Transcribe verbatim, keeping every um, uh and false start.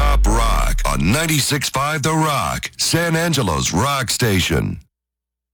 Non-stop rock on ninety-six point five The Rock, San Angelo's rock station.